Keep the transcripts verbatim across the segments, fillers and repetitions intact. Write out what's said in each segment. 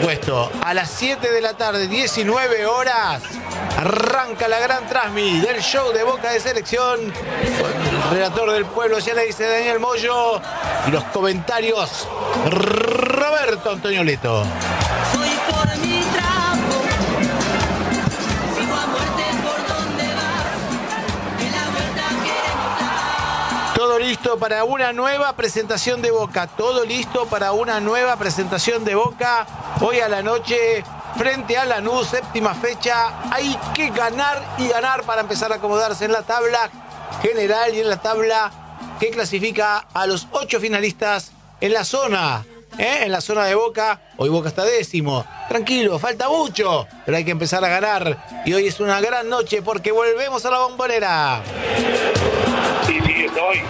supuesto, a las siete de la tarde, diecinueve horas, arranca la gran transmi del show de Boca de Selección con el relator del pueblo, ya le dice Daniel Moyo, y los comentarios Roberto Antonio Leto. Soy por mi trabajo, sigo a muerte por donde va, en la vuelta queremos dar. Todo listo para una nueva presentación de Boca, todo listo para una nueva presentación de Boca hoy a la noche frente a Lanús, séptima fecha. Hay que ganar y ganar para empezar a acomodarse en la tabla general y en la tabla que clasifica a los ocho finalistas en la zona, ¿eh? en la zona de Boca. Hoy Boca está décimo, tranquilo, falta mucho, pero hay que empezar a ganar y hoy es una gran noche porque volvemos a la Bombonera. Sí, sí, estoy.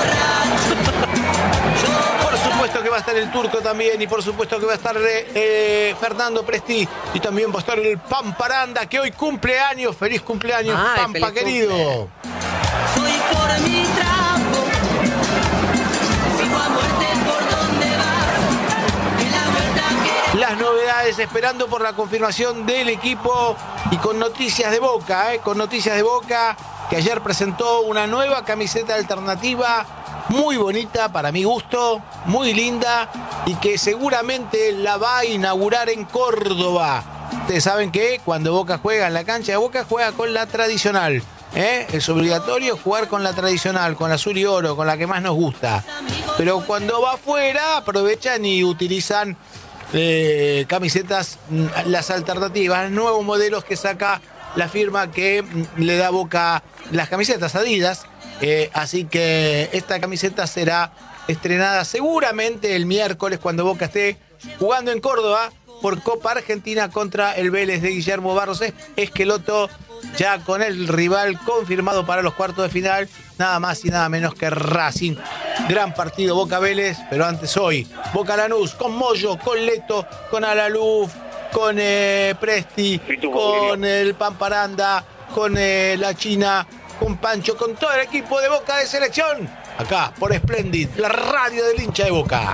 Por supuesto que va a estar el Turco también y por supuesto que va a estar eh, Fernando Presti y también va a estar el Pamparanda que hoy cumple años. Feliz cumpleaños, Ay, Pampa feliz querido. cumple. Soy por mi trabajo, sigo a muerte por donde va, en la vuelta queremos. Las novedades esperando por la confirmación del equipo y con noticias de Boca, eh, con noticias de Boca que ayer presentó una nueva camiseta alternativa muy bonita para mi gusto, muy linda y que seguramente la va a inaugurar en Córdoba. Ustedes saben que cuando Boca juega en la cancha de Boca juega con la tradicional. ¿eh? Es obligatorio jugar con la tradicional, con la azul y oro, con la que más nos gusta. Pero cuando va afuera aprovechan y utilizan eh, camisetas, las alternativas, nuevos modelos que saca la firma que le da Boca las camisetas Adidas. Eh, así que esta camiseta será estrenada seguramente el miércoles cuando Boca esté jugando en Córdoba por Copa Argentina contra el Vélez de Guillermo Barros Esqueloto, ya con el rival confirmado para los cuartos de final, nada más y nada menos que Racing. Gran partido Boca Vélez, pero antes hoy Boca Lanús con Moyo, con Leto, con Alaluf, con eh, Presti, con el Pamparanda, con eh, la China, con Pancho, con todo el equipo de Boca de Selección. Acá, por Splendid, la radio del hincha de Boca.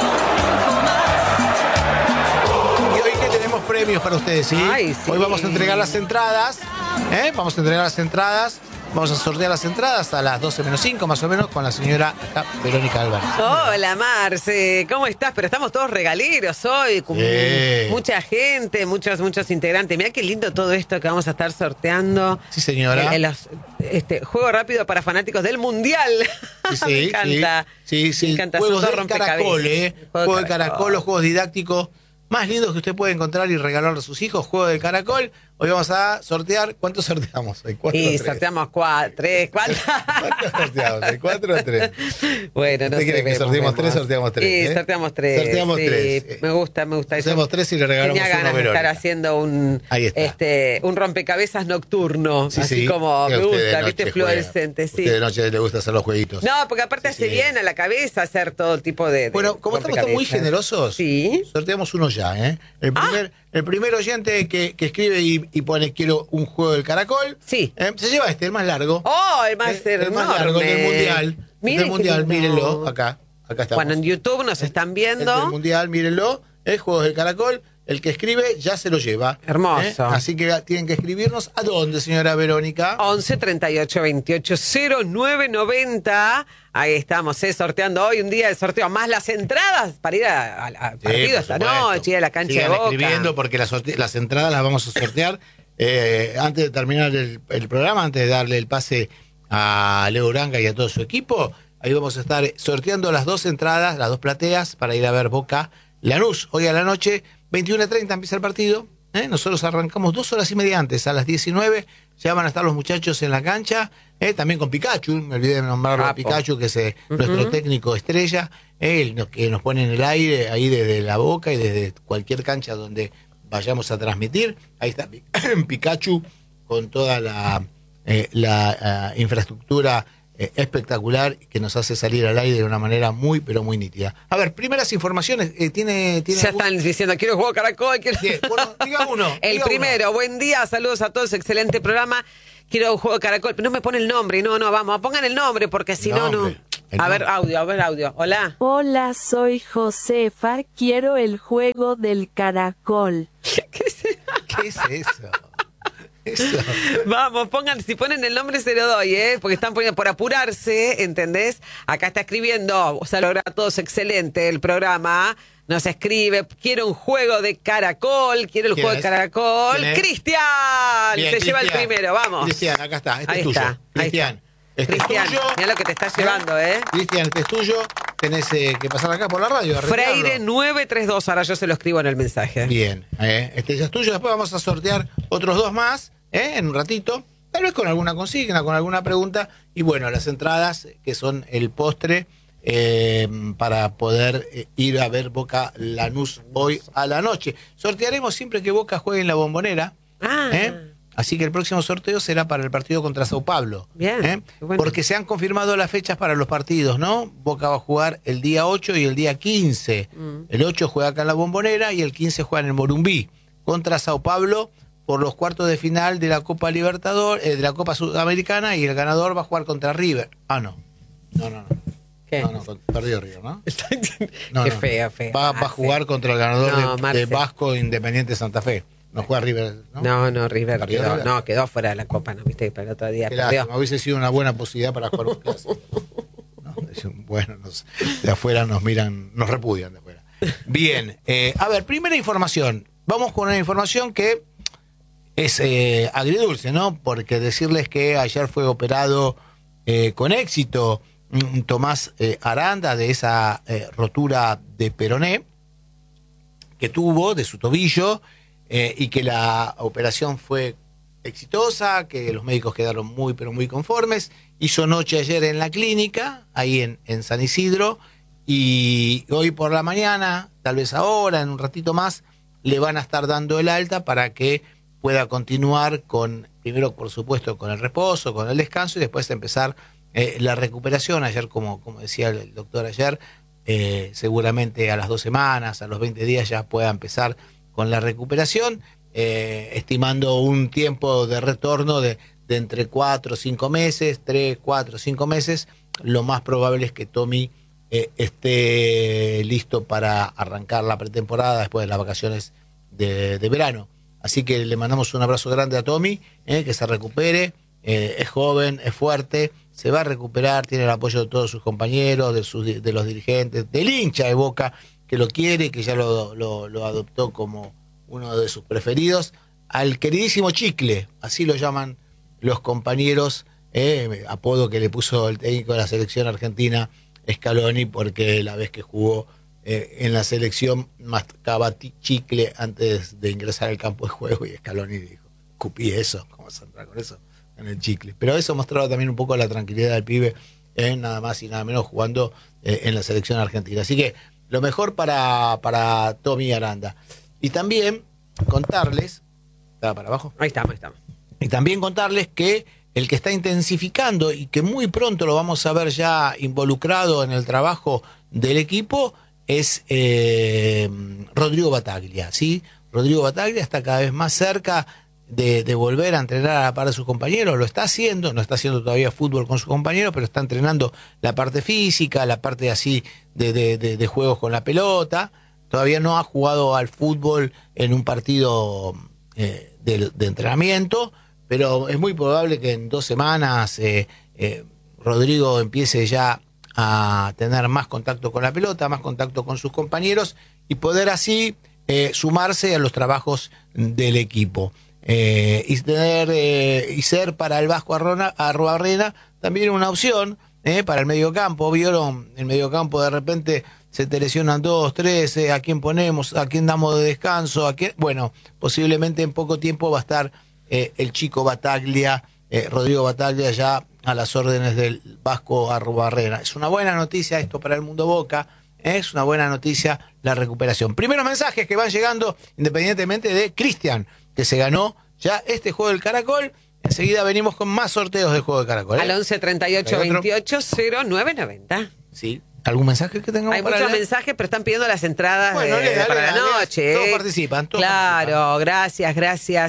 Y hoy que tenemos premios para ustedes, ¿sí? Ay, sí. Hoy vamos a entregar las entradas, ¿eh? Vamos a entregar las entradas. Vamos a sortear las entradas a las doce menos cinco, más o menos, con la señora acá, Verónica Álvarez. Hola, Marce, ¿cómo estás? Pero estamos todos regaleros hoy, con Bien. mucha gente, muchos, muchos integrantes. Mirá qué lindo todo esto que vamos a estar sorteando. Sí, señora. En, en los, este, juego rápido para fanáticos del Mundial. Sí, sí, Me encanta. Sí, sí. Me encanta. Juegos son dos del Caracol, ¿eh? Juego Juego de Caracol, los juegos didácticos más lindos que usted puede encontrar y regalarle a sus hijos. Juego del Caracol. Hoy vamos a sortear. ¿Cuántos sorteamos hoy? ¿Cuatro Y o tres? sorteamos cuatro, tres, cuatro. ¿Cuántos sorteamos? ¿De cuatro o tres? Bueno, no ¿Usted sé. quiere que vemos, sorteemos vemos. tres? Sorteamos tres. Sí, ¿eh? sorteamos tres. Sorteamos sí, tres. Me gusta, me gusta eso. Sorteamos tres y le regalamos Tenía uno a ganas de estar Verónica. haciendo un, Ahí está. este, un rompecabezas nocturno. Sí, así sí. como Que me usted de gusta, noche viste, juega. fluorescente, sí. Usted de noche le gusta hacer los jueguitos. No, porque aparte Sí, hace sí. bien a la cabeza hacer todo tipo de. de Bueno, como estamos todos muy rompecabezas. generosos, Sí. sorteamos uno ya, ¿eh? El primer, el primer oyente que, que escribe y, y pone quiero un juego del Caracol, Sí. ¿eh? Se lleva este, el más largo. Oh, el más Eh, el más largo enorme. del Mundial. Miren del qué Mundial, lindo. mírenlo, acá. Acá estamos. Bueno, en YouTube nos están El del viendo. Mundial, mírenlo. Es Juegos del Caracol. El que escribe ya se lo lleva. Hermoso. ¿eh? Así que tienen que escribirnos. ¿A dónde, señora Verónica? once treinta y ocho veintiocho cero nueve noventa. Ahí estamos, eh, sorteando hoy un día de sorteo. Más las entradas para ir a, a- a Sí, partido por esta supuesto. noche, ir a la cancha Sigan de Boca. escribiendo porque las, sorte- las entradas las vamos a sortear eh, antes de terminar el, el programa, antes de darle el pase a Leo Uranga y a todo su equipo. Ahí vamos a estar sorteando las dos entradas, las dos plateas para ir a ver Boca Lanús. Hoy a la noche, veintiuna treinta empieza el partido. ¿eh? Nosotros arrancamos dos horas y media antes, a las diecinueve. Ya van a estar los muchachos en la cancha, ¿eh? También con Pikachu. Me olvidé de nombrarlo a Capo. Pikachu, que es eh, Ujú. nuestro técnico estrella. ¿eh? El no- que nos pone en el aire, ahí desde la Boca y desde cualquier cancha donde vayamos a transmitir. Ahí está Pi- Pikachu con toda la, eh, la eh, infraestructura eh, espectacular que nos hace salir al aire de una manera muy, pero muy nítida. A ver, primeras informaciones. Eh, ¿Tiene, tiene Ya algún- están diciendo, quiero juego Caracol. Quiero... Bien, bueno, diga uno. El diga primero, uno. buen día, saludos a todos, excelente programa. Quiero un juego Caracol, pero no me pone el nombre, no, no, vamos, pongan el nombre porque si no, no. Nombre. A ver, audio, a ver, audio. Hola. Hola, soy Josefa, quiero el juego del caracol. ¿Qué es eso? ¿Qué es eso? Eso. Vamos, pongan, si ponen el nombre se lo doy, ¿eh? Porque están poniendo por apurarse, ¿entendés? Acá está escribiendo, o sea, logra todos excelente el programa. Nos escribe, quiero un juego de caracol, quiero el ¿Quién juego es? de caracol. ¿Quién es? ¡Cristian! Bien, Se lleva el Cristian. primero, vamos. Cristian, acá está, este Ahí es tuyo. está, ahí Cristian, está. este Cristian, es tuyo. mira lo que te estás llevando, ¿eh? Cristian, este es tuyo. Tenés eh, que pasar acá por la radio. a retirarlo. Freire nueve tres dos, ahora yo se lo escribo en el mensaje. Bien, eh, este ya es tuyo. Después vamos a sortear otros dos más eh, en un ratito. Tal vez con alguna consigna, con alguna pregunta. Y bueno, las entradas que son el postre eh, para poder eh, ir a ver Boca Lanús hoy a la noche. Sortearemos siempre que Boca juegue en la Bombonera. Ah. ¿eh? Así que el próximo sorteo será para el partido contra Sao Paulo. Bien, ¿eh? qué bueno. Porque se han confirmado las fechas para los partidos, ¿no? Boca va a jugar el día ocho y el día quince. Mm. El ocho juega acá en la Bombonera y el quince juega en el Morumbí contra Sao Paulo por los cuartos de final de la Copa Libertadores, eh, de la Copa Sudamericana, y el ganador va a jugar contra River. Ah, no. No, no, no. ¿Qué? No, no, con- perdió River, ¿no? No, Qué no. feo, feo. Va, va a Ah, jugar sí. contra el ganador No, de- de, Marce. Vasco Independiente Santa Fe. No juega River, ¿no? No, no, River ¿Perdió quedó, River? no, quedó fuera de la Copa, ¿no? Viste, para el otro día Qué perdió. lástima, hubiese sido una buena posibilidad para jugar un clásico. ¿No? Es un- Bueno, nos- de afuera nos miran, nos repudian de afuera. Bien, eh, a ver, primera información. Vamos con una información que es eh, agridulce, ¿no? Porque decirles que ayer fue operado eh, con éxito mm, Tomás eh, Aranda de esa eh, rotura de peroné que tuvo de su tobillo eh, y que la operación fue exitosa, que los médicos quedaron muy pero muy conformes. Hizo noche ayer en la clínica, ahí en, en San Isidro, y hoy por la mañana, tal vez ahora, en un ratito más, le van a estar dando el alta para que pueda continuar con, primero por supuesto con el reposo, con el descanso, y después empezar eh, la recuperación. Ayer, como, como decía el doctor ayer, eh, seguramente a las dos semanas, a los veinte días ya pueda empezar con la recuperación, eh, estimando un tiempo de retorno de, de entre cuatro o cinco meses, tres, cuatro, cinco meses. Lo más probable es que Tommy eh, esté listo para arrancar la pretemporada después de las vacaciones de, de verano. Así que le mandamos un abrazo grande a Tommy, eh, que se recupere, eh, es joven, es fuerte, se va a recuperar, tiene el apoyo de todos sus compañeros, de, sus, de los dirigentes, del hincha de Boca, que lo quiere, que ya lo, lo, lo adoptó como uno de sus preferidos, al queridísimo Chicle, así lo llaman los compañeros, eh, apodo que le puso el técnico de la selección argentina, Scaloni, porque la vez que jugó eh, en la selección mascaba ti- chicle antes de ingresar al campo de juego, y Scaloni dijo, cupí eso, ¿cómo se entra con eso? En el chicle. Pero eso mostraba también un poco la tranquilidad del pibe, eh, nada más y nada menos jugando eh, en la selección argentina. Así que lo mejor para, para Tommy Aranda. Y también contarles, ¿estaba para abajo? Ahí estamos, ahí estamos. Y también contarles que el que está intensificando y que muy pronto lo vamos a ver ya involucrado en el trabajo del equipo es eh, Rodrigo Bataglia, ¿sí? Rodrigo Bataglia está cada vez más cerca de, de volver a entrenar a la par de sus compañeros, lo está haciendo, no está haciendo todavía fútbol con sus compañeros, pero está entrenando la parte física, la parte así de, de, de, de juegos con la pelota. Todavía no ha jugado al fútbol en un partido eh, de, de entrenamiento, pero es muy probable que en dos semanas eh, eh, Rodrigo empiece ya a tener más contacto con la pelota, más contacto con sus compañeros y poder así eh, sumarse a los trabajos del equipo. Eh, y tener eh, y ser para el Vasco Arrona, Arruabarrena también una opción eh, para el mediocampo. Vieron, el mediocampo de repente se te lesionan dos, tres, eh, a quién ponemos, a quién damos de descanso, a quién, bueno, posiblemente en poco tiempo va a estar eh, el chico Bataglia, eh, Rodrigo Bataglia, ya a las órdenes del Vasco Arruabarrena. Es una buena noticia esto para el mundo Boca, eh, es una buena noticia la recuperación. Primeros mensajes que van llegando independientemente de Cristian, que se ganó ya este juego del Caracol. Enseguida venimos con más sorteos del juego del Caracol. ¿eh? Al once treinta y ocho ¿Hay otro? veintiocho cero nueve noventa. Sí. ¿Algún mensaje que tengamos Hay para muchos leer? mensajes, pero están pidiendo las entradas Bueno, de- lea, para lea, la lea. noche. Todos ¿eh? participan, todos Claro, participan. gracias, gracias.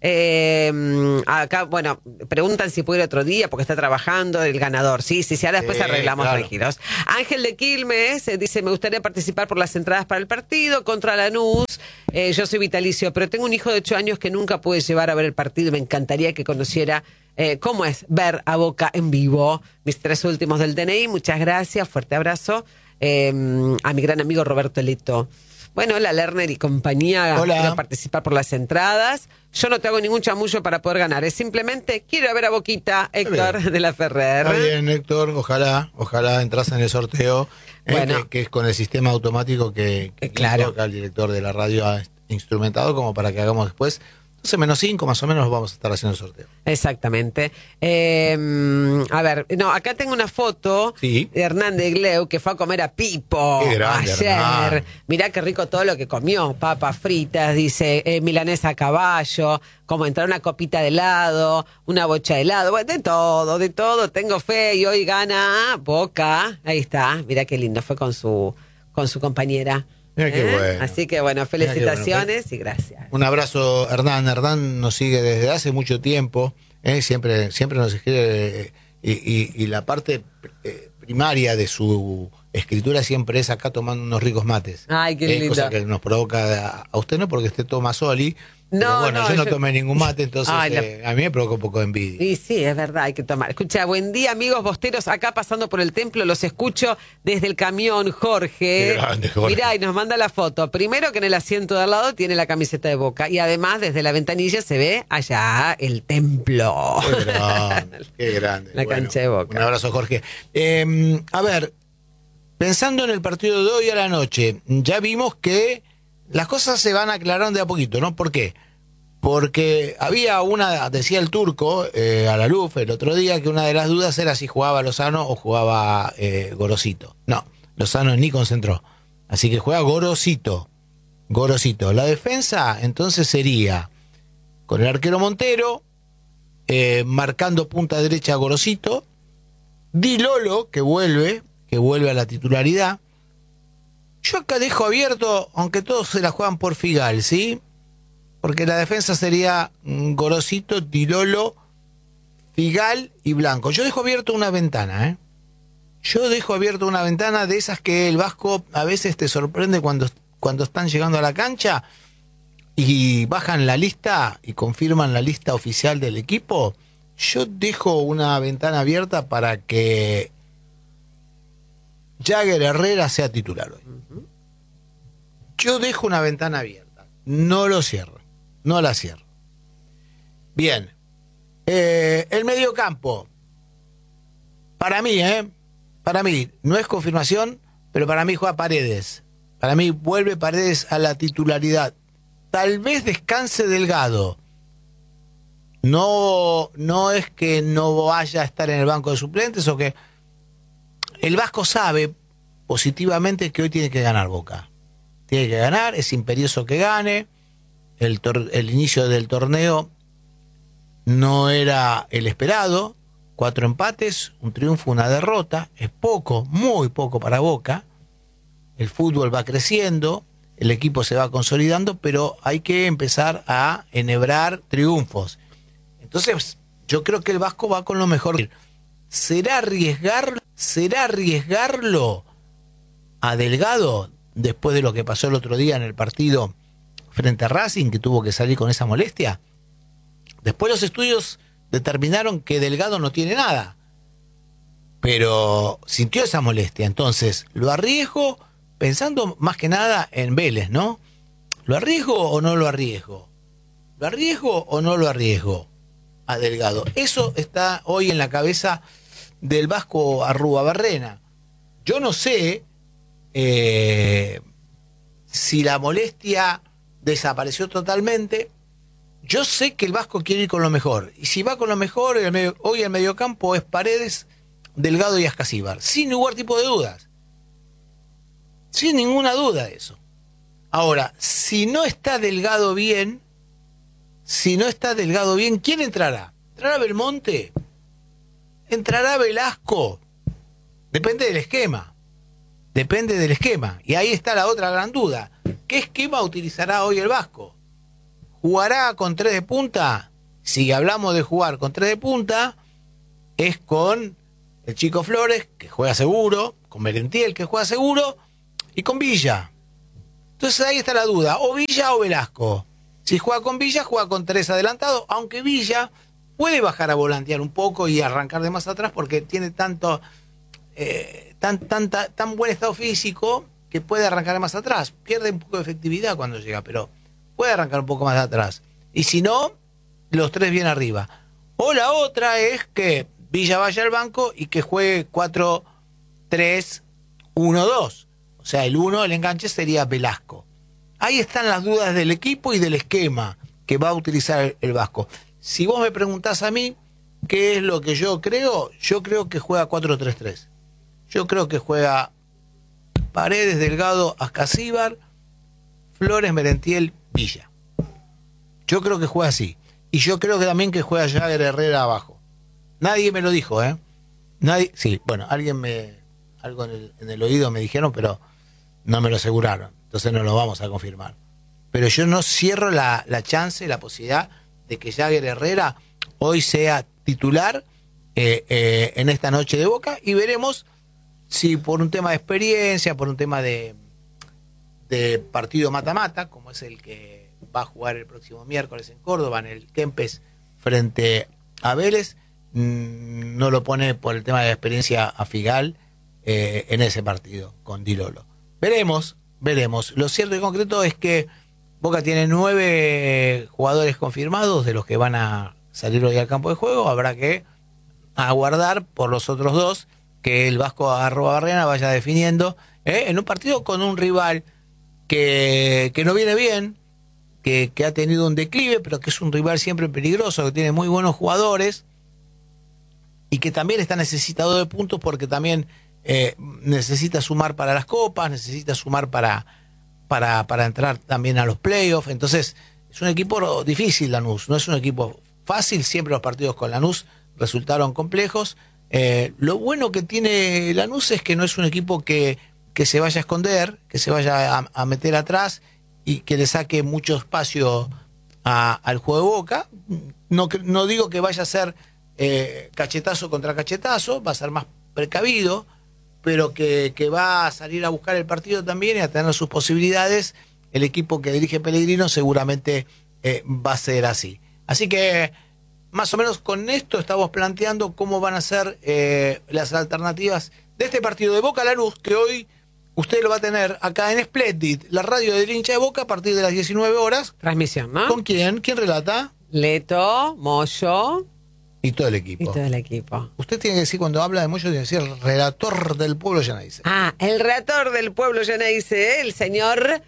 Eh, acá, bueno, preguntan si puede ir otro día porque está trabajando el ganador. Sí, sí, sí, ahora después Sí, arreglamos, claro. tranquilos. Ángel de Quilmes eh, dice, me gustaría participar por las entradas para el partido contra Lanús. Eh, yo soy vitalicio, pero tengo un hijo de ocho años que nunca pude llevar a ver el partido. Me encantaría que conociera eh, cómo es ver a Boca en vivo. Mis tres últimos del D N I, muchas gracias, fuerte abrazo. Eh, a mi gran amigo Roberto Leto. Bueno, hola Lerner y compañía. Hola. Quiero participar por las entradas. Yo no te hago ningún chamullo para poder ganar. Es simplemente quiero ver a Boquita, Héctor bien. de la Ferrer. Está bien, Héctor, ojalá, ojalá entras en el sorteo, eh, Bueno. que, que es con el sistema automático que, que Eh, claro. hizo acá el director de la radio ha instrumentado como para que hagamos después. Entonces, menos cinco más o menos vamos a estar haciendo el sorteo. Exactamente. Eh, a ver, no, acá tengo una foto Sí. de Hernán de Gleu que fue a comer a Pipo Qué grande, ayer. Hernán. Mirá qué rico todo lo que comió. Papas fritas, dice, eh, milanesa a caballo, como entrar una copita de helado, una bocha de helado, bueno, de todo, de todo. Tengo fe y hoy gana Boca. Ahí está, mirá qué lindo, fue con su, con su compañera. Mirá qué ¿Eh? bueno. Así que bueno, Mirá qué bueno. felicitaciones y gracias. Un abrazo, Hernán. Hernán nos sigue desde hace mucho tiempo, eh, siempre, siempre nos escribe, eh, y, y- y la parte eh, primaria de su escritura siempre es acá tomando unos ricos mates. Ay, qué Eh, lindo. cosa que nos provoca a, a usted no porque esté toma soli. No, pero bueno, no, yo no yo- tomé ningún mate, entonces Ay, la- eh, a mí me provoca un poco de envidia. Y sí, es verdad, hay que tomar. Escucha, buen día, amigos bosteros, acá pasando por el templo, los escucho desde el camión, Jorge. Qué grande, Jorge. Mirá, y nos manda la foto. Primero que en el asiento de al lado tiene la camiseta de Boca, y además desde la ventanilla se ve allá el templo. Qué grande, qué grande. La cancha de Boca. Un abrazo, Jorge. Eh, a ver, pensando en el partido de hoy a la noche, ya vimos que las cosas se van aclarando de a poquito, ¿no? ¿Por qué? Porque había una, decía el turco, eh, a la luz el otro día, que una de las dudas era si jugaba Lozano o jugaba eh, Gorosito. No, Lozano ni concentró. Así que juega Gorosito. Gorosito. La defensa entonces sería con el arquero Montero, eh, marcando punta derecha a Gorosito, Di Lolo, que vuelve, que vuelve a la titularidad. Yo acá dejo abierto, aunque todos se la juegan por Figal, ¿sí? Porque la defensa sería mm, Gorosito, Di Lolo, Figal y Blanco. Yo dejo abierto una ventana, ¿eh? Yo dejo abierto una ventana de esas que el Vasco a veces te sorprende cuando, cuando están llegando a la cancha y bajan la lista y confirman la lista oficial del equipo. Yo dejo una ventana abierta para que Jagger Herrera sea titular hoy. Yo dejo una ventana abierta, no lo cierro, no la cierro. Bien, eh, el mediocampo, para mí, ¿eh? Para mí, no es confirmación, pero para mí juega Paredes. Para mí vuelve Paredes a la titularidad. Tal vez descanse Delgado. No, no es que no vaya a estar en el banco de suplentes o que... El Vasco sabe positivamente que hoy tiene que ganar Boca. Tiene que ganar, es imperioso que gane. El, tor- el inicio del torneo no era el esperado. Cuatro empates, un triunfo, una derrota. Es poco, muy poco para Boca. El fútbol va creciendo, el equipo se va consolidando, pero hay que empezar a enhebrar triunfos. Entonces, yo creo que el Vasco va con lo mejor. ¿Será arriesgarlo, será arriesgarlo a Delgado después de lo que pasó el otro día en el partido frente a Racing, que tuvo que salir con esa molestia? Después los estudios determinaron que Delgado no tiene nada, pero sintió esa molestia. Entonces, ¿lo arriesgo? Pensando más que nada en Vélez, ¿no? ¿Lo arriesgo o no lo arriesgo? ¿Lo arriesgo o no lo arriesgo a Delgado? Eso está hoy en la cabeza del Vasco Arruabarrena. Yo no sé eh, si la molestia desapareció totalmente. Yo sé que el Vasco quiere ir con lo mejor. Y si va con lo mejor, el medio, hoy el mediocampo es Paredes, Delgado y Ascasíbar. Sin ningún tipo de dudas. Sin ninguna duda de eso. Ahora, si no está Delgado bien, si no está Delgado bien, ¿quién entrará? ¿Entrará Belmonte? ¿Entrará Velasco? Depende del esquema. Depende del esquema. Y ahí está la otra gran duda. ¿Qué esquema utilizará hoy el Vasco? jugará con tres de punta. Si hablamos de jugar con tres de punta, es con el Chico Flores, que juega seguro, con Merentiel, que juega seguro, y con Villa. Entonces ahí está la duda, o Villa o Velasco. Si juega con Villa, juega con tres adelantados, aunque Villa puede bajar a volantear un poco y arrancar de más atrás porque tiene tanto eh, tan, tan, tan, tan buen estado físico que puede arrancar de más atrás. Pierde un poco de efectividad cuando llega, pero puede arrancar un poco más de atrás. Y si no, los tres bien arriba. O la otra es que Villa vaya al banco y que juegue cuatro tres uno dos. O sea, el uno, el enganche sería Velasco. Ahí están las dudas del equipo y del esquema que va a utilizar el, el Vasco. Si vos me preguntás a mí qué es lo que yo creo, yo creo que juega cuatro tres tres. Yo creo que juega Paredes, Delgado, Ascasíbar, Flores, Merentiel, Villa. Yo creo que juega así. Y yo creo que también que juega Jagger Herrera abajo. Nadie me lo dijo, ¿eh? Nadie, sí, bueno, alguien me, algo en el, en el oído me dijeron, pero no me lo aseguraron. Entonces no lo vamos a confirmar. Pero yo no cierro la, la chance, la posibilidad de que Jagger Herrera hoy sea titular eh, eh, en esta noche de Boca, y veremos si por un tema de experiencia, por un tema de, de partido mata-mata, como es el que va a jugar el próximo miércoles en Córdoba, en el Kempes frente a Vélez, mmm, no lo pone por el tema de la experiencia a Figal eh, en ese partido con Di Lolo. Veremos, veremos. Lo cierto y concreto es que Boca tiene nueve jugadores confirmados de los que van a salir hoy al campo de juego. Habrá que aguardar por los otros dos que el Vasco Arroba Barrena vaya definiendo ¿eh? en un partido con un rival que, que no viene bien, que, que ha tenido un declive, pero que es un rival siempre peligroso, que tiene muy buenos jugadores y que también está necesitado de puntos porque también eh, necesita sumar para las copas, necesita sumar para... Para, para entrar también a los playoffs. Entonces es un equipo difícil Lanús, no es un equipo fácil. Siempre los partidos con Lanús resultaron complejos. Eh, lo bueno que tiene Lanús es que no es un equipo que, que se vaya a esconder, que se vaya a, a meter atrás y que le saque mucho espacio a, al juego de Boca. No, no digo que vaya a ser eh, cachetazo contra cachetazo, va a ser más precavido, pero que, que va a salir a buscar el partido también y a tener sus posibilidades. El equipo que dirige Pellegrino seguramente eh, va a ser así. Así que más o menos con esto estamos planteando cómo van a ser eh, las alternativas de este partido de Boca Lanús, que hoy usted lo va a tener acá en Splendid, la radio del hincha de Boca, a partir de las diecinueve horas. Transmisión, ¿no? ¿Con quién? ¿Quién relata? Leto, Moyo y todo el equipo. y todo el equipo. Usted tiene que decir, cuando habla de Moyo, tiene que decir el relator del pueblo Geneise. Ah, el relator del pueblo Geneise, el señor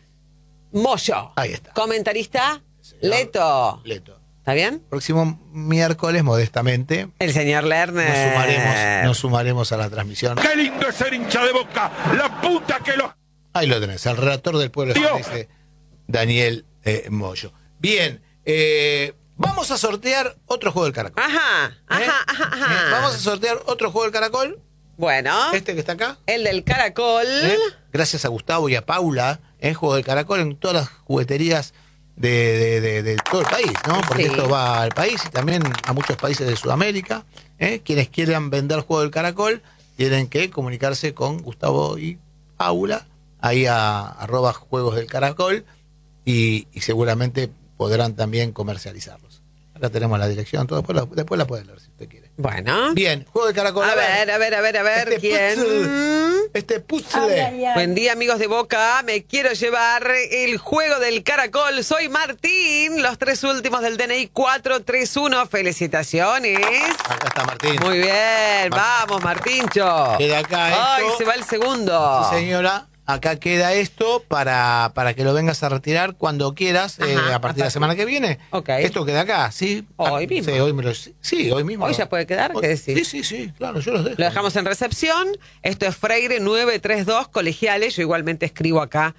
Moyo. Ahí está. Comentarista, Señor Leto. Leto. ¿Está bien? Próximo miércoles, modestamente, El señor Lerner. nos sumaremos, nos sumaremos a la transmisión. ¡Qué lindo es ser hincha de Boca! ¡La puta que lo... Ahí lo tenés, el relator del pueblo Geneise, Daniel eh, Moyo. Bien, eh, vamos a sortear otro juego del Caracol. Ajá, ajá, ¿Eh? ajá, ajá. ¿Eh? Vamos a sortear otro juego del Caracol, Bueno, este que está acá. el del caracol. ¿Eh? Gracias a Gustavo y a Paula, ¿eh? Juego del Caracol en todas las jugueterías de, de, de, de todo el país, ¿no? Porque Sí. esto va al país y también a muchos países de Sudamérica. ¿eh? Quienes quieran vender Juego del Caracol tienen que comunicarse con Gustavo y Paula, ahí a arroba Juegos del Caracol, y, y seguramente podrán también comercializarlos. Acá tenemos la dirección, todo, después la, después la pueden leer si usted quiere. Bueno. Bien, Juego del Caracol. A ver, a ver, a ver, a ver, Este ¿quién? puzzle, este puzzle. Buen día, amigos de Boca. Me quiero llevar el juego del caracol. Soy Martín. Los tres últimos del D N I cuatro tres uno. Felicitaciones. Acá está Martín. Muy bien. Mar- Vamos, Martincho. Queda acá Ay, esto. se va el segundo. Sí, señora. Acá queda esto para, para que lo vengas a retirar cuando quieras, eh, Ajá, a partir de la a semana que viene. Ok. Esto queda acá, ¿sí? Hoy Ah, mismo. Sí, hoy, me lo- sí, hoy mismo. ¿Hoy ya puede quedar? Hoy- ¿Qué decís? Sí, sí, sí, claro, yo los dejo. Lo dejamos en recepción. Esto es Freire nueve tres dos, colegiales. Yo igualmente escribo acá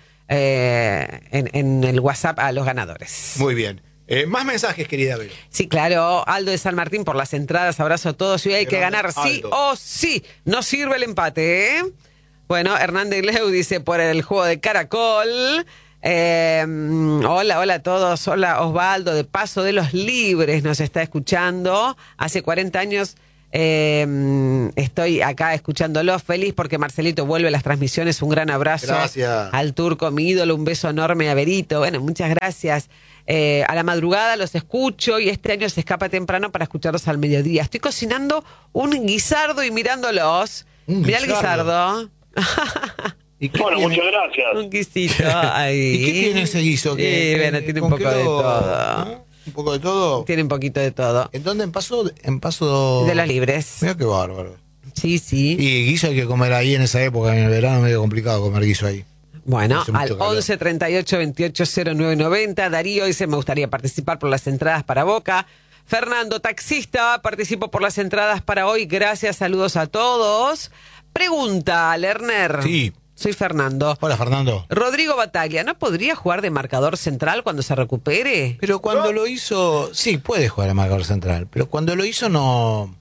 eh, en, en el WhatsApp a los ganadores. Muy bien. Eh, más mensajes, querida Vero. Sí, claro, Aldo de San Martín por las entradas, abrazo a todos y hoy hay Qué que grande, ganar sí Aldo. o sí, no sirve el empate, ¿eh? Bueno, Hernández Leu dice por el juego de caracol, Eh, hola, hola a todos. Hola Osvaldo, de Paso de los Libres nos está escuchando. Hace cuarenta años eh, estoy acá escuchándolo, feliz porque Marcelito vuelve a las transmisiones. Un gran abrazo. Gracias. Al turco, mi ídolo, un beso enorme a Berito. Bueno, muchas gracias. Eh, a la madrugada los escucho y este año se escapa temprano para escucharlos al mediodía. Estoy cocinando un guisardo y mirándolos. Un Mirá el guisardo. guisardo. ¿Y qué Bueno, tiene? muchas gracias. Un guisito ahí. ¿Y qué tiene ese guiso? Sí, ¿Qué- bueno, qué- tiene un con poco qué de lo- todo. ¿no? ¿Un poco de todo? Tiene un poquito de todo. ¿En dónde? ¿En Paso? En Paso... De los Libres. Mira qué bárbaro. Sí, sí. Y guiso hay que comer ahí en esa época, en el verano es medio complicado comer guiso ahí. Bueno, Hace mucho al calor. once treinta y ocho veintiocho cero nueve noventa. Darío dice, me gustaría participar por las entradas para Boca. Fernando, taxista, participo por las entradas para hoy. Gracias, saludos a todos. Pregunta, Lerner. Sí. Soy Fernando. Hola, Fernando. Rodrigo Bataglia, ¿no podría jugar de marcador central cuando se recupere? Pero cuando lo hizo, sí, puede jugar a marcador central, pero cuando lo hizo no,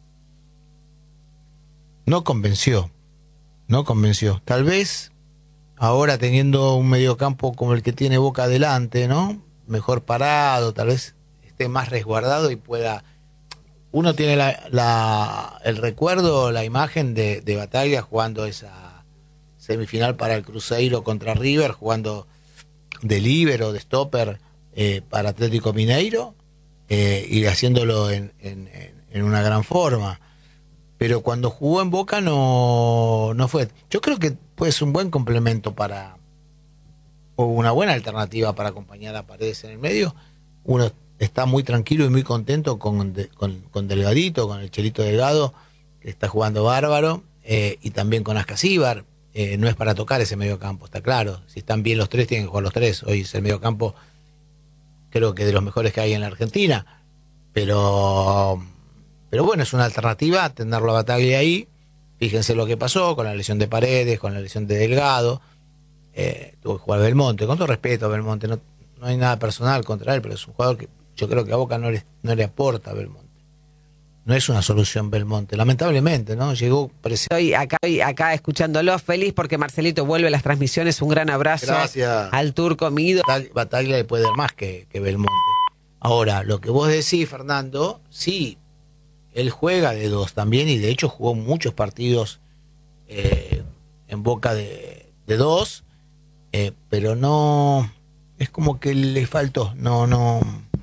no convenció, no convenció. Tal vez ahora teniendo un mediocampo como el que tiene Boca adelante, ¿no? Mejor parado, tal vez esté más resguardado y pueda. Uno tiene la, la- el recuerdo, la imagen de, de Bataglia jugando esa semifinal para el Cruzeiro contra River, jugando de líbero, de stopper eh, para Atlético Mineiro eh, y haciéndolo en, en- en- en una gran forma. Pero cuando jugó en Boca no, no fue. Yo creo que puede ser un buen complemento para, o una buena alternativa para acompañar a Paredes en el medio. Uno está muy tranquilo y muy contento con, de- con, con Delgadito, con el Chelito Delgado, que está jugando bárbaro, eh, y también con Ascasíbar. Eh, no es para tocar ese medio campo, está claro. Si están bien los tres, tienen que jugar los tres. Hoy es el medio campo, creo que de los mejores que hay en la Argentina. Pero, pero bueno, es una alternativa tenerlo a Bataglia ahí. Fíjense lo que pasó con la lesión de Paredes, con la lesión de Delgado. Eh, tuvo que jugar Belmonte, con todo respeto a Belmonte, no, no hay nada personal contra él, pero es un jugador que yo creo que a Boca no le, no le aporta a Belmonte. No es una solución Belmonte, lamentablemente, ¿no? Llegó presente. Estoy acá, estoy acá escuchándolo, feliz porque Marcelito vuelve a las transmisiones. Un gran abrazo. Gracias. Al turco, mi ídolo. Batag- Bataglia le puede dar más que, que Belmonte. Ahora, lo que vos decís, Fernando, sí, él juega de dos también y de hecho jugó muchos partidos eh, en Boca de, de dos, eh, pero no, es como que le faltó, no, no,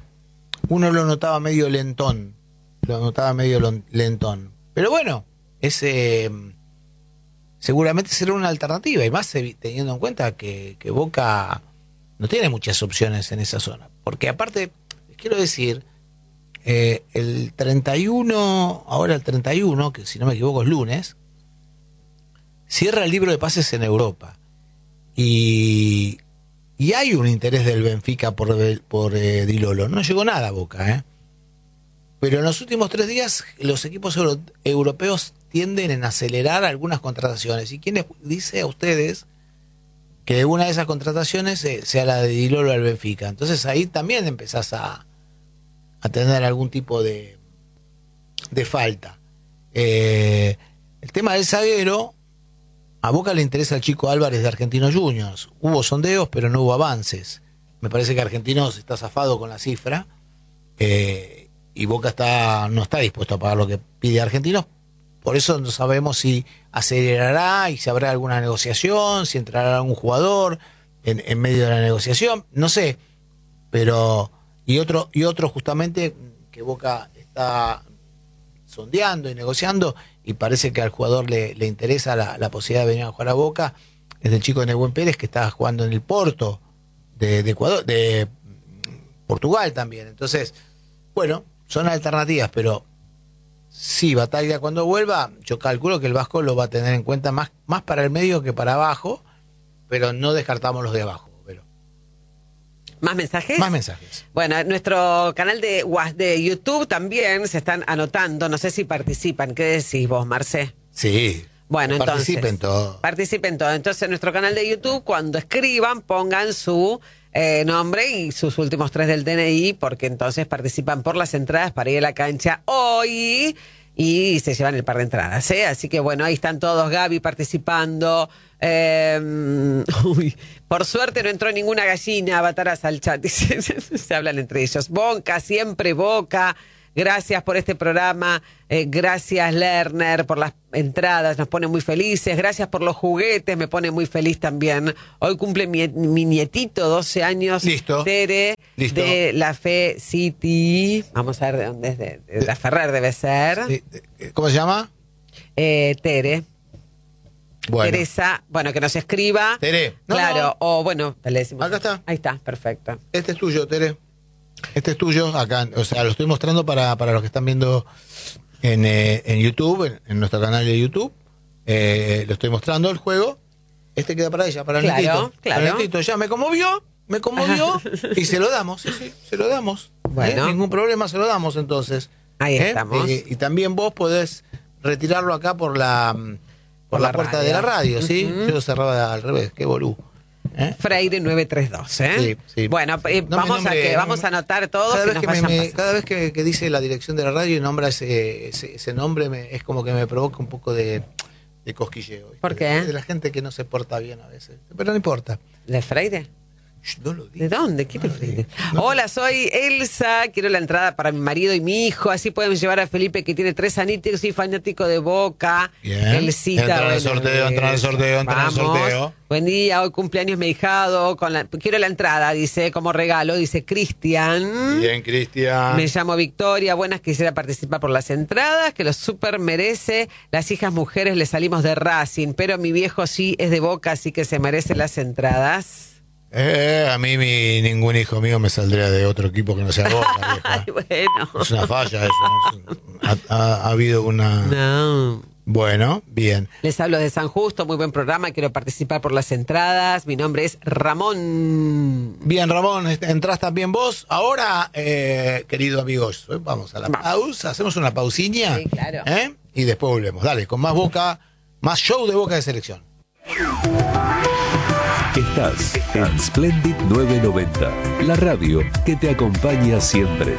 uno lo notaba medio lentón, lo notaba medio lon- lentón, pero bueno, ese seguramente será una alternativa y más evi- teniendo en cuenta que, que Boca no tiene muchas opciones en esa zona, porque aparte, les quiero decir, eh, el treinta y uno, ahora el treinta y uno, que si no me equivoco es lunes, cierra el libro de pases en Europa. Y, y hay un interés del Benfica por, por eh, Di Lolo. No llegó nada a Boca, ¿eh? Pero en los últimos tres días los equipos euro- europeos tienden en acelerar algunas contrataciones. ¿Y quién les dice a ustedes que una de esas contrataciones eh, sea la de Di Lolo al Benfica? Entonces ahí también empezás a, a tener algún tipo de, de falta. Eh, el tema del zaguero, a Boca le interesa al Chico Álvarez de Argentinos Juniors. Hubo sondeos, pero no hubo avances. Me parece que Argentinos está zafado con la cifra eh, y Boca está no está dispuesto a pagar lo que pide Argentinos. Por eso no sabemos si acelerará y si habrá alguna negociación, si entrará algún jugador en, en medio de la negociación. No sé, pero... Y otro, y otro justamente que Boca está sondeando y negociando y parece que al jugador le, le interesa la, la posibilidad de venir a jugar a Boca, es el chico de Nehuen Pérez que está jugando en el Porto de, de Ecuador, de Portugal también. Entonces, bueno, son alternativas, pero sí, Bataglia cuando vuelva, yo calculo que el Vasco lo va a tener en cuenta más, más para el medio que para abajo, pero no descartamos los de abajo. Pero ¿Más mensajes? más mensajes. Bueno, en nuestro canal de, Whats- de YouTube también se están anotando. No sé si participan. ¿Qué decís vos, Marcé? Sí. Bueno, participen entonces. todos. Participen todos. Entonces, en nuestro canal de YouTube, cuando escriban, pongan su eh, nombre y sus últimos tres del D N I, porque entonces participan por las entradas para ir a la cancha hoy. y se llevan el par de entradas, ¿eh? Así que bueno, ahí están todos, Gaby participando. Eh, uy, por suerte no entró ninguna gallina, Bataras al chat, dice, se hablan entre ellos. Boca, siempre Boca. Gracias por este programa, eh, gracias Lerner por las entradas, nos pone muy felices, gracias por los juguetes, me pone muy feliz también. Hoy cumple mi, mi nietito, doce años, Listo. Tere, Listo. de La Fe City, vamos a ver de dónde es, de, de, de La Ferrer debe ser, Sí, ¿cómo se llama? eh, Tere. Bueno. Teresa, bueno, que nos escriba. Tere. No, claro, no. o bueno, le decimos. Acá está. Ahí está, perfecto. Este es tuyo, Tere. Este es tuyo, acá, o sea, lo estoy mostrando para, para los que están viendo en, eh, en YouTube, en, en nuestro canal de YouTube. Eh, lo estoy mostrando el juego. Este queda para ella, para el Claro, netito. claro. Para el netito. Ya me conmovió, me conmovió y se lo damos, sí, sí, se lo damos. Bueno. ¿Eh? Ningún problema, se lo damos entonces. Ahí ¿Eh? estamos. Eh, y también vos podés retirarlo acá por la, por Por la, la puerta radio. de la radio, ¿sí? Ujú. Yo lo cerraba al revés, qué bolú. ¿Eh? Freire nueve tres dos, ¿eh? Sí, sí. Bueno, eh, No me vamos nombre, a que no vamos me- a anotar todo Cada que vez nos que, me- vayan me- pasando. cada vez que, que dice la dirección de la radio y nombra ese, ese, ese nombre, me- es como que me provoca un poco de, de cosquilleo. ¿viste? ¿Por qué? De, de la gente que no se porta bien a veces. Pero no importa. ¿De Freire? Shh, no lo ¿De digas. dónde? ¿Quién es Freire? No. Hola, soy Elsa. Quiero la entrada para mi marido y mi hijo. Así pueden llevar a Felipe, que tiene tres anitos y fanático de Boca. Bien. Elsita, Entra en el bueno, sorteo, entra en el sorteo, entra en el vamos. sorteo. Buen día, hoy cumpleaños mi hijado. Con la, quiero la entrada, dice, como regalo, dice Cristian. Bien, Cristian. Me llamo Victoria, buenas, quisiera participar por las entradas, que lo súper merece. Las hijas mujeres le salimos de Racing, pero mi viejo sí es de Boca, así que se merece las entradas. Eh, a mí mi, ningún hijo mío me saldría de otro equipo que no sea Boca, vieja. Ay, bueno. Es una falla eso. ¿no? Ha, ha- ha habido una... No. Bueno, bien. Les hablo de San Justo, muy buen programa, quiero participar por las entradas. Mi nombre es Ramón. Bien, Ramón, est- entrás también vos. Ahora, eh, querido amigos, eh, vamos a la Vamos. pausa, hacemos una pausiña. Sí, claro. ¿eh? Y después volvemos. Dale, con más Boca, más show de Boca de Selección. Estás en Splendid nueve noventa, la radio que te acompaña siempre.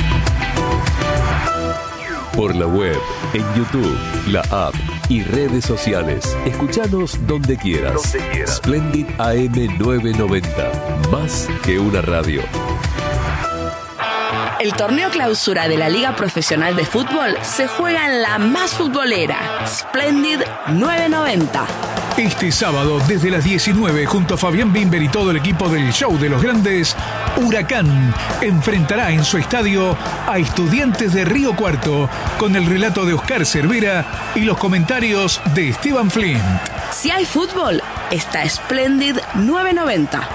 Por la web, en YouTube, la app y redes sociales. Escuchanos donde quieras. Donde quieras. Splendid A M nueve noventa, más que una radio. El torneo clausura de la Liga Profesional de Fútbol se juega en la más futbolera, Splendid nueve noventa. Este sábado, desde las diecinueve, junto a Fabián Bimber y todo el equipo del Show de los Grandes, Huracán enfrentará en su estadio a Estudiantes de Río Cuarto, con el relato de Oscar Cervera y los comentarios de Esteban Flint. Si hay fútbol, está Splendid nueve noventa.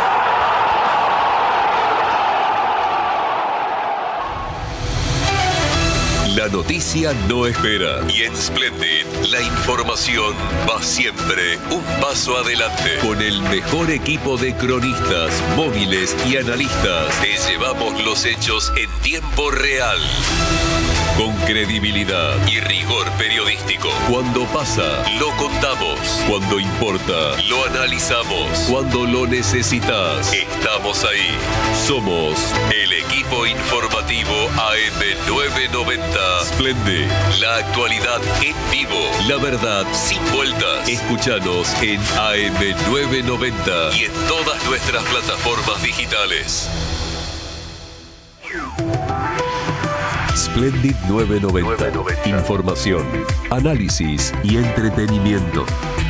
La noticia no espera y en Splendid la información va siempre un paso adelante. Con el mejor equipo de cronistas, móviles y analistas, te llevamos los hechos en tiempo real. Con credibilidad y rigor periodístico. Cuando pasa, lo contamos. Cuando importa, lo analizamos. Cuando lo necesitas, estamos ahí. Somos el equipo informativo A M nueve noventa. Splendid, la actualidad en vivo. La verdad sin vueltas. Escúchanos en A M nueve noventa y en todas nuestras plataformas digitales. Splendid nueve noventa. Información, análisis y entretenimiento.